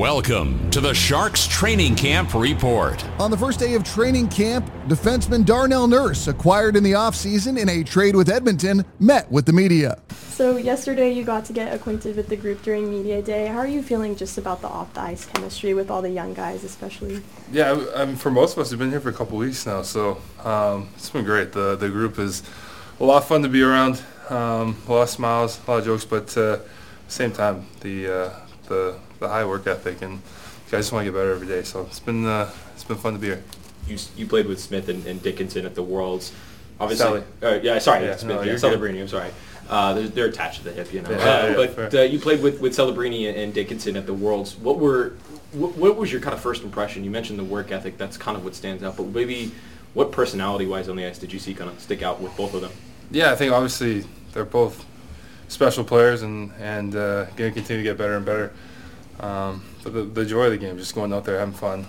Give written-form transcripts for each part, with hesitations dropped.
Welcome to the Sharks Training Camp Report. On the first day of training camp, defenseman Darnell Nurse, acquired in the offseason in a trade with Edmonton, met with the media. So yesterday you got to get acquainted with the group during media day. How are you feeling just about the off-the-ice chemistry with all the young guys especially? Yeah, for most of us, we've been here for a couple weeks now, so it's been great. The group is a lot of fun to be around, a lot of smiles, a lot of jokes, but at the same time, the high work ethic, and guys just want to get better every day. So it's been fun to be here. You played with Smith and Dickinson at the Worlds, obviously. Sally. Celebrini. I'm sorry. They're attached to the hip, you know. But you played with Celebrini and Dickinson at the Worlds. What was your kind of first impression? You mentioned the work ethic. That's kind of what stands out. But maybe what personality-wise on the ice did you see kind of stick out with both of them? Yeah, I think obviously they're both special players and going to continue to get better and better. But the joy of the game, just going out there having fun,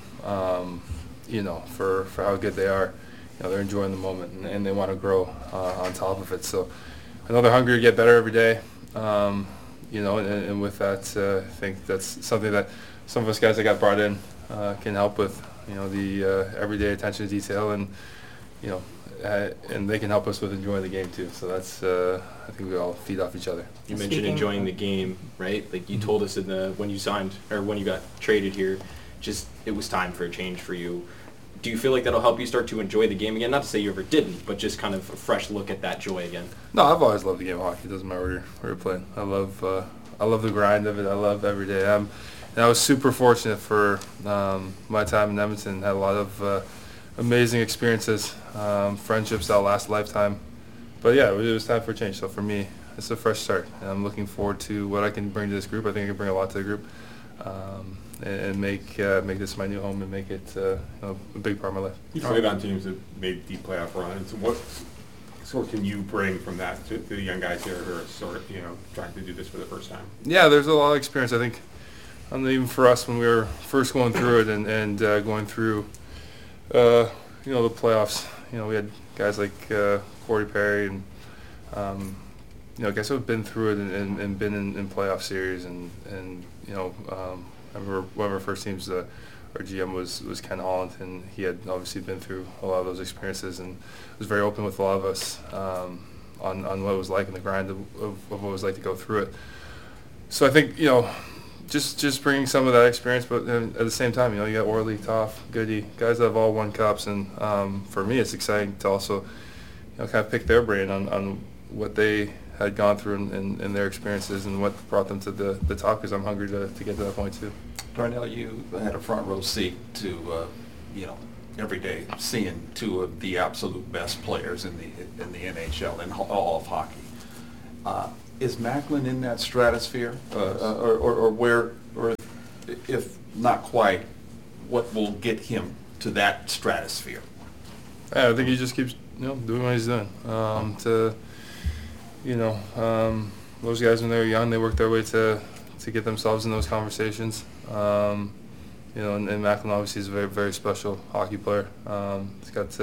for how good they are, they're enjoying the moment and they want to grow on top of it. So I know they're hungry to get better every day, and with that, I think that's something that some of us guys that got brought in can help with, the everyday attention to detail and they can help us with enjoying the game too. So that's I think we all feed off each other. You mentioned enjoying the game, right? Like you told us when you signed or when you got traded here, just it was time for a change for you. Do you feel like that'll help you start to enjoy the game again? Not to say you ever didn't, but just kind of a fresh look at that joy again. No, I've always loved the game of hockey. It doesn't matter where you're playing. I love the grind of it. I love every day. And I was super fortunate for my time in Edmonton. Had a lot of amazing experiences, friendships that'll last a lifetime. But yeah, it was time for a change. So for me, it's a fresh start, and I'm looking forward to what I can bring to this group. I think I can bring a lot to the group, and make this my new home and make it a big part of my life. You played on teams that made deep playoff runs. What sort can you bring from that to the young guys here who are trying to do this for the first time? Yeah, there's a lot of experience. I think, even for us when we were first going through it and going through. The playoffs, we had guys like Corey Perry and, guys who have been through it and been in playoff series and I remember one of our first teams, our GM was Ken Holland, and he had obviously been through a lot of those experiences and was very open with a lot of us on what it was like in the grind of what it was like to go through it. So I think, just bringing some of that experience, but at the same time, you got Orly, Toff, Goody, guys that have all won cups, and for me, it's exciting to also, kind of pick their brain on what they had gone through and their experiences and what brought them to the top. Because I'm hungry to get to that point too. Darnell, you had a front row seat to, every day seeing two of the absolute best players in the NHL and all of hockey. Is Macklin in that stratosphere, or where, or if not quite, what will get him to that stratosphere? Yeah, I think he just keeps doing what he's doing. Those guys when they were young, they worked their way to get themselves in those conversations. And Macklin obviously is a very, very special hockey player. He's got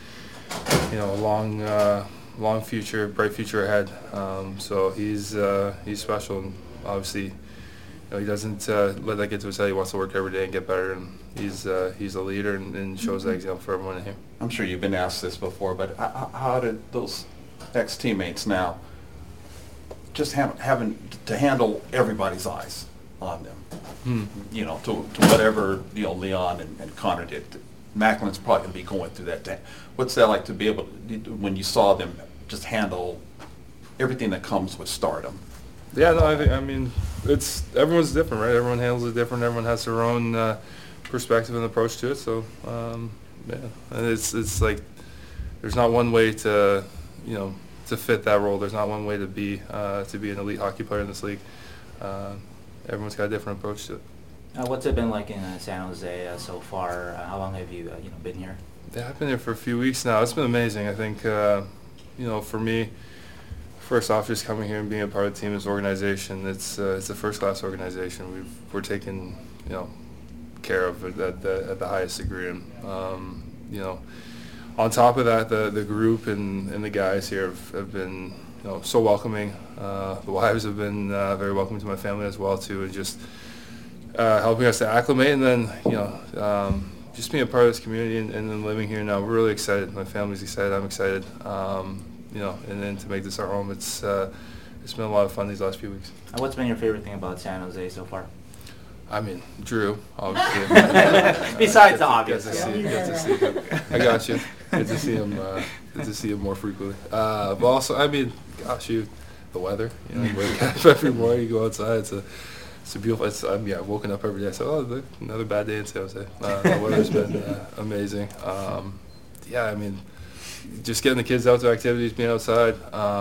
a long future, bright future ahead. So he's special, and obviously, he doesn't let that get to his head. He wants to work every day and get better, and he's a leader and shows that example for everyone in here. I'm sure you've been asked this before, but how did those ex-teammates now just having to handle everybody's eyes on them? To whatever Leon and Connor did. Macklin's probably going to be going through that. What's that like to be able to, when you saw them just handle everything that comes with stardom? Yeah, no, it's everyone's different, right? Everyone handles it different. Everyone has their own perspective and approach to it. So, and it's like there's not one way to fit that role. There's not one way to be an elite hockey player in this league. Everyone's got a different approach to it. What's it been like in San Jose so far? How long have you been here? Yeah, I've been here for a few weeks now. It's been amazing. I think for me, first off, just coming here and being a part of the team, this organization, it's a first-class organization. We're taken care of it at the highest degree, and on top of that, the group and the guys here have been so welcoming. The wives have been very welcoming to my family as well too, and just helping us to acclimate, and then just being a part of this community and then living here now. We're really excited. My family's excited. I'm excited. And then to make this our home, it's been a lot of fun these last few weeks. And what's been your favorite thing about San Jose so far? I mean, Drew, obviously. Besides the obvious. Get to see him. I got you. Get to see him. Get to see him more frequently. But also, I mean, gosh, the weather. You wake up every morning, you go outside. It's a beautiful. I've woken up every day. So, look, another bad day in San Jose. The weather's been amazing. I mean, just getting the kids out to activities, being outside.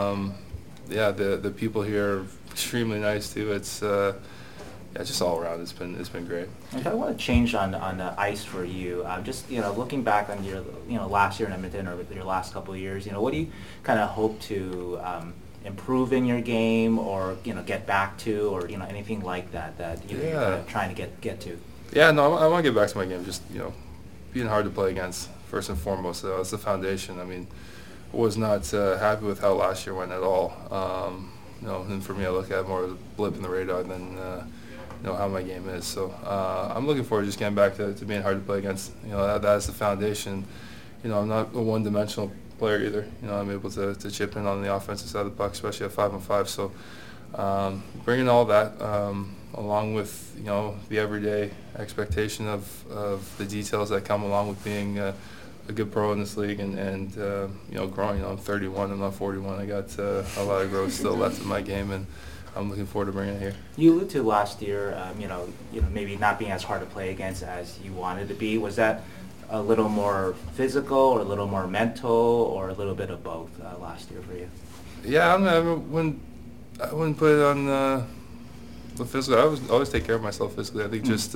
The people here are extremely nice too. It's just all around. It's been great. If I want to change on the ice for you, just looking back on your last year in Edmonton or your last couple of years, what do you kind of hope to improve in your game or get back to or anything like that you're kind of trying to get to? Yeah, no, I want to get back to my game. Just being hard to play against first and foremost. That's the foundation. I mean, I was not happy with how last year went at all. And for me, I look at it more as a blip in the radar than how my game is. So I'm looking forward to just getting back to being hard to play against. That's the foundation. I'm not a one-dimensional player either. I'm able to chip in on the offensive side of the puck, especially at 5-on-5. So bringing all that along with the everyday expectation of the details that come along with being a good pro in this league and growing. I'm 31, I'm not 41. I got a lot of growth still left in my game, and I'm looking forward to bringing it here. You alluded to last year, maybe not being as hard to play against as you wanted to be. Was that a little more physical or a little more mental or a little bit of both last year for you? Yeah, I wouldn't put it on the physical. I always take care of myself physically. I think just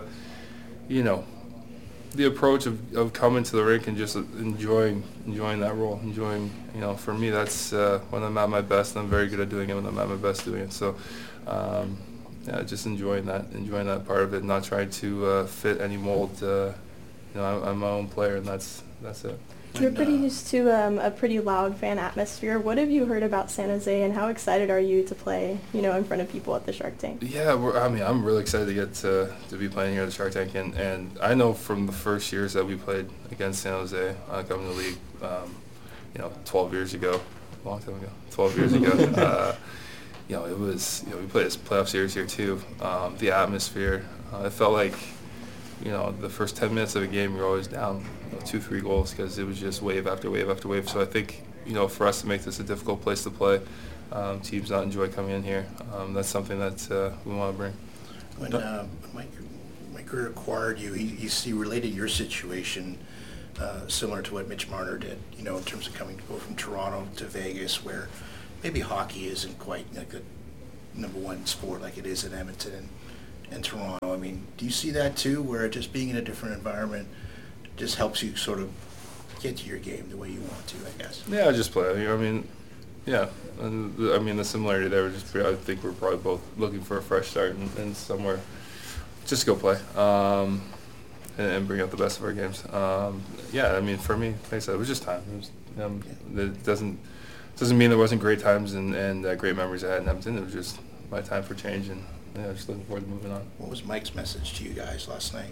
the approach of coming to the rink and just enjoying that role, for me that's when I'm at my best. I'm very good at doing it when I'm at my best doing it. So just enjoying that part of it, not trying to fit any mold. I'm my own player, and that's it. You're pretty used to a pretty loud fan atmosphere. What have you heard about San Jose, and how excited are you to play, in front of people at the Shark Tank? Yeah, I'm really excited to get to be playing here at the Shark Tank, and I know from the first years that we played against San Jose coming to the league, 12 years ago, a long time ago, 12 years ago. It was, we played this playoff series here too. The atmosphere, it felt like, the first 10 minutes of a game, you're always down 2-3 goals because it was just wave after wave after wave. So I think, for us to make this a difficult place to play, teams not enjoy coming in here. That's something that we want to bring. When Mike Grier acquired you, he related your situation similar to what Mitch Marner did, in terms of coming to go from Toronto to Vegas, where maybe hockey isn't quite like the number one sport like it is in Edmonton and Toronto. I mean, do you see that too, where just being in a different environment just helps you sort of get to your game the way you want to, I guess? Yeah, just play. And the similarity there was just, I think we're probably both looking for a fresh start and somewhere just go play and bring out the best of our games. For me, like I said, it was just time. It doesn't mean there wasn't great times and great memories I had in Edmonton. It was just my time for change, and just looking forward to moving on. What was Mike's message to you guys last night?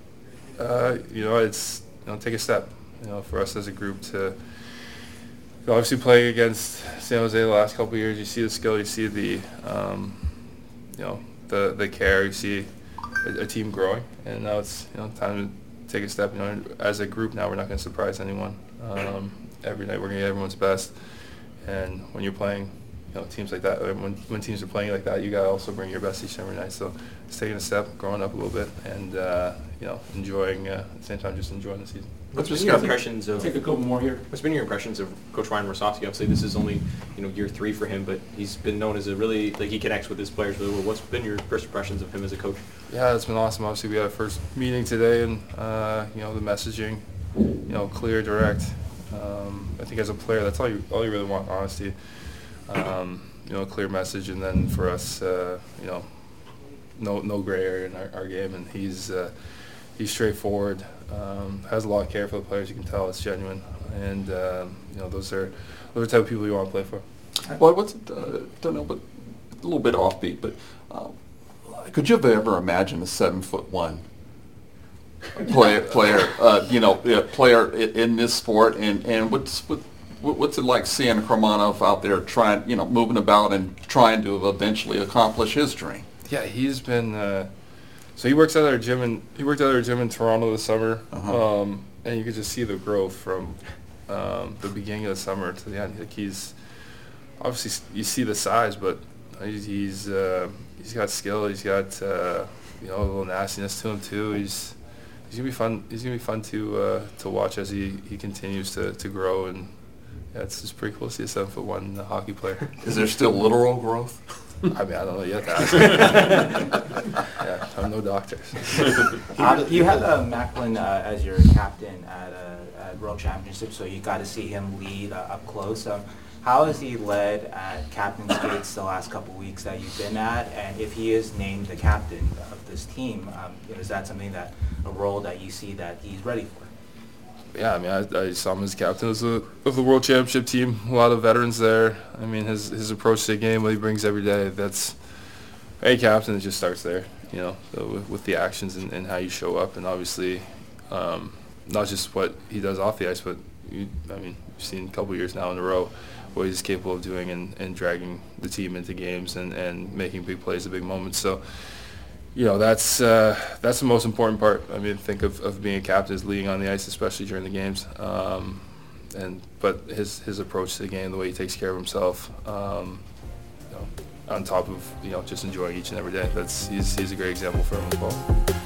It's take a step. For us as a group to obviously play against San Jose the last couple of years. You see the skill, you see the the care, you see a team growing, and now it's time to take a step. As a group now, we're not going to surprise anyone. Every night we're going to get everyone's best, and when you're playing teams like that, when teams are playing like that, you got to also bring your best each and every night. So just taking a step, growing up a little bit, and enjoying at the same time, just enjoying the season. What's been your impressions of? Take a couple more here. What's been your impressions of Coach Ryan Rosofsky? Obviously, this is only year 3 for him, but he's been known as a really he connects with his players really well. What's been your first impressions of him as a coach? Yeah, it's been awesome. Obviously, we had our first meeting today, and the messaging, clear, direct. I think as a player, that's all you really want, honesty. A clear message, and then for us, no gray area in our game, and he's straightforward. Has a lot of care for the players. You can tell it's genuine, and those are the type of people you want to play for. Well, I wasn't, don't know, but a little bit offbeat, but could you have ever imagined a 7'1" player in this sport? And what's it like seeing Karmanov out there trying, moving about and trying to eventually accomplish his dream? Yeah, he's been. So he works at our gym in Toronto this summer, and you could just see the growth from the beginning of the summer to the end. Like he's obviously, you see the size, but he's got skill. He's got a little nastiness to him too. He's gonna be fun. He's gonna be fun to watch as he continues to grow, and yeah, it's just pretty cool to see a 7'1" hockey player. Is there still literal growth? I mean, I don't know yet. Yeah, I'm no doctor. You had Macklin as your captain at World Championships, so you got to see him lead up close. How has he led at captain's gates the last couple weeks that you've been at? And if he is named the captain of this team, is that something a role that you see that he's ready for? Yeah, I mean, I saw him as captain of the World Championship team. A lot of veterans there. I mean, his approach to the game, what he brings every day, that's a captain. It just starts there, with the actions and how you show up, and obviously, not just what he does off the ice, but we've seen a couple years now in a row what he's capable of doing and dragging the team into games and making big plays at big moments. So, that's the most important part. I mean, think of being a captain is leading on the ice, especially during the games. But his approach to the game, the way he takes care of himself, on top of just enjoying each and every day. He's a great example for him as well.